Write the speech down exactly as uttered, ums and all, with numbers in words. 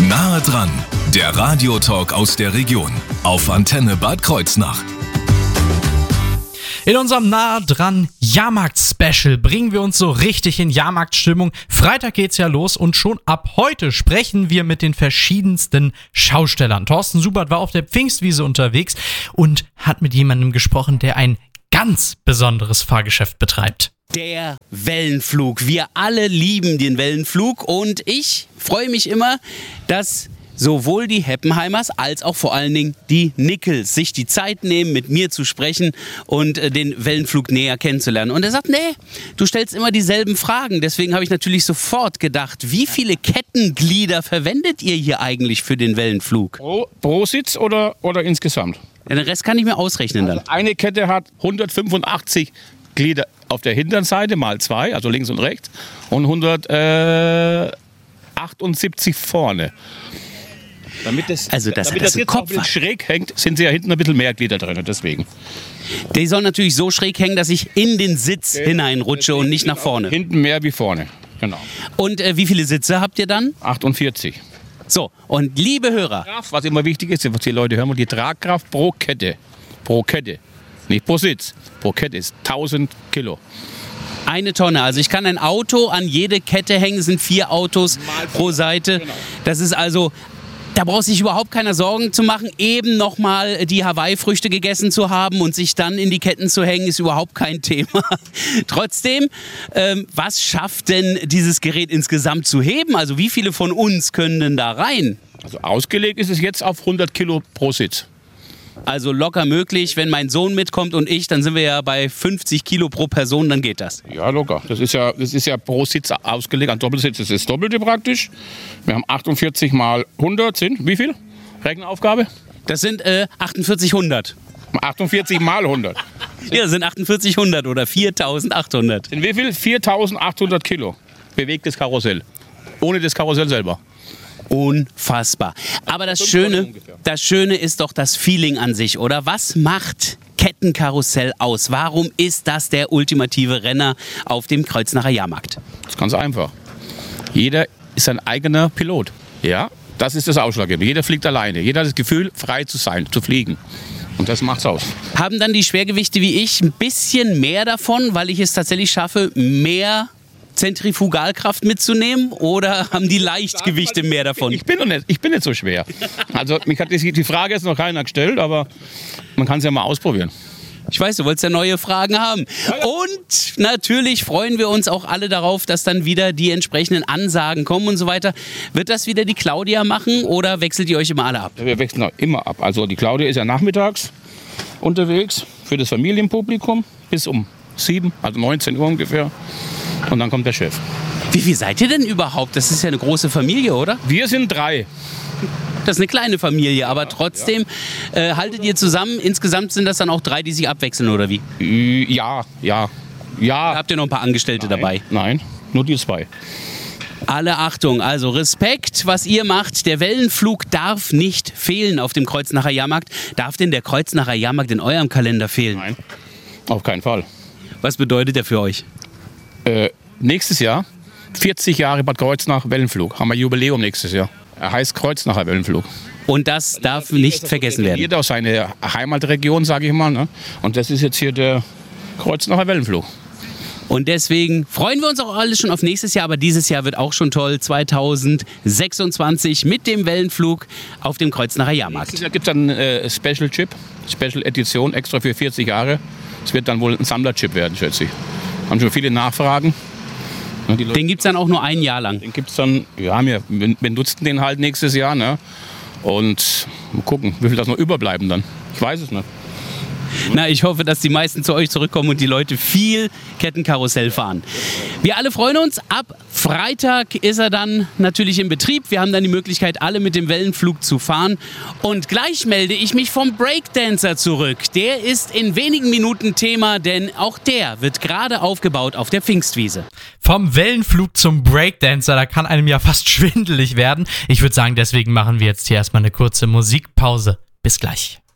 Nahe dran, der Radiotalk aus der Region auf Antenne Bad Kreuznach. In unserem Nahe dran Jahrmarkt-Special bringen wir uns so richtig in Jahrmarktstimmung. Freitag geht's ja los und schon ab heute sprechen wir mit den verschiedensten Schaustellern. Thorsten Subert war auf der Pfingstwiese unterwegs und hat mit jemandem gesprochen, der ein ganz besonderes Fahrgeschäft betreibt. Der Wellenflug. Wir alle lieben den Wellenflug und ich freue mich immer, dass sowohl die Heppenheimers als auch vor allen Dingen die Nickels sich die Zeit nehmen, mit mir zu sprechen und äh, den Wellenflug näher kennenzulernen. Und er sagt, nee, du stellst immer dieselben Fragen. Deswegen habe ich natürlich sofort gedacht, wie viele Kettenglieder verwendet ihr hier eigentlich für den Wellenflug? Pro, pro Sitz oder, oder insgesamt? Ja, den Rest kann ich mir ausrechnen dann. Also eine Kette hat hundertfünfundachtzig Glieder auf der hinteren Seite, mal zwei, also links und rechts, und hundertachtundsiebzig vorne. Damit das, also das, damit das das jetzt Kopf auch schräg hängt, sind sie ja hinten ein bisschen mehr Glieder drin, deswegen. Die sollen natürlich so schräg hängen, dass ich in den Sitz okay. hineinrutsche und nicht nach vorne. Hinten mehr wie vorne, genau. Und äh, wie viele Sitze habt ihr dann? achtundvierzig. So, und liebe Hörer. Was immer wichtig ist, was die Leute hören, die Tragkraft pro Kette, pro Kette, nicht pro Sitz, pro Kette ist tausend Kilo. Eine Tonne. Also ich kann ein Auto an jede Kette hängen, es sind vier Autos pro Seite. Genau. Das ist also... Da braucht sich überhaupt keiner Sorgen zu machen, eben nochmal die Hawaii-Früchte gegessen zu haben und sich dann in die Ketten zu hängen, ist überhaupt kein Thema. Trotzdem, ähm, was schafft denn dieses Gerät insgesamt zu heben? Also wie viele von uns können denn da rein? Also ausgelegt ist es jetzt auf hundert Kilo pro Sitz. Also locker möglich, wenn mein Sohn mitkommt und ich, dann sind wir ja bei fünfzig Kilo pro Person, dann geht das. Ja, locker. Das ist ja, das ist ja pro Sitz ausgelegt. Ein Doppelsitz ist das Doppelte praktisch. Wir haben achtundvierzig mal hundert sind, wie viel? Rechenaufgabe? Das sind äh, achtundvierzig hundert. achtundvierzig mal hundert. Ja, das sind achtundvierzig hundert oder viertausendachthundert. Sind wie viel? viertausendachthundert Kilo bewegtes Karussell. Ohne das Karussell selber. Unfassbar. Aber das Schöne, das Schöne ist doch das Feeling an sich, oder? Was macht Kettenkarussell aus? Warum ist das der ultimative Renner auf dem Kreuznacher Jahrmarkt? Das ist ganz einfach. Jeder ist sein eigener Pilot. Ja, das ist das Ausschlaggebende. Jeder fliegt alleine. Jeder hat das Gefühl, frei zu sein, zu fliegen. Und das macht's aus. Haben dann die Schwergewichte wie ich ein bisschen mehr davon, weil ich es tatsächlich schaffe, mehr Zentrifugalkraft mitzunehmen, oder haben die Leichtgewichte mehr davon? Ich bin, nicht, ich bin nicht so schwer. Also mich hat die Frage jetzt noch keiner gestellt, aber man kann es ja mal ausprobieren. Ich weiß, du wolltest ja neue Fragen haben. Und natürlich freuen wir uns auch alle darauf, dass dann wieder die entsprechenden Ansagen kommen und so weiter. Wird das wieder die Claudia machen oder wechselt ihr euch immer alle ab? Wir wechseln auch immer ab. Also die Claudia ist ja nachmittags unterwegs für das Familienpublikum bis um sieben, also neunzehn Uhr ungefähr. Und dann kommt der Chef. Wie viel seid ihr denn überhaupt? Das ist ja eine große Familie, oder? Wir sind drei. Das ist eine kleine Familie, aber trotzdem ja. äh, haltet ihr zusammen. Insgesamt sind das dann auch drei, die sich abwechseln, oder wie? Ja, ja, ja. Habt ihr noch ein paar Angestellte nein, dabei? Nein, nur die zwei. Alle Achtung, also Respekt, was ihr macht. Der Wellenflug darf nicht fehlen auf dem Kreuznacher Jahrmarkt. Darf denn der Kreuznacher Jahrmarkt in eurem Kalender fehlen? Nein, auf keinen Fall. Was bedeutet der für euch? Äh, nächstes Jahr, vierzig Jahre Bad Kreuznach Wellenflug. Haben wir Jubiläum nächstes Jahr. Er heißt Kreuznacher Wellenflug. Und das darf nicht vergessen werden. Jeder aus seiner Heimatregion, sage ich mal. Ne? Und das ist jetzt hier der Kreuznacher Wellenflug. Und deswegen freuen wir uns auch alle schon auf nächstes Jahr. Aber dieses Jahr wird auch schon toll. zweitausendsechsundzwanzig mit dem Wellenflug auf dem Kreuznacher Jahrmarkt. Nächstes Jahr gibt es dann äh, Special Chip, Special Edition, extra für vierzig Jahre. Es wird dann wohl ein Sammlerchip werden, schätze ich. Haben schon viele Nachfragen. Den gibt es dann auch nur ein Jahr lang? Den gibt es dann, ja, wir benutzen den halt nächstes Jahr. Ne? Und mal gucken, wie viel das noch überbleiben dann. Ich weiß es nicht. Na, ich hoffe, dass die meisten zu euch zurückkommen und die Leute viel Kettenkarussell fahren. Wir alle freuen uns. Ab Freitag ist er dann natürlich in Betrieb. Wir haben dann die Möglichkeit, alle mit dem Wellenflug zu fahren. Und gleich melde ich mich vom Breakdancer zurück. Der ist in wenigen Minuten Thema, denn auch der wird gerade aufgebaut auf der Pfingstwiese. Vom Wellenflug zum Breakdancer, da kann einem ja fast schwindelig werden. Ich würde sagen, deswegen machen wir jetzt hier erstmal eine kurze Musikpause. Bis gleich.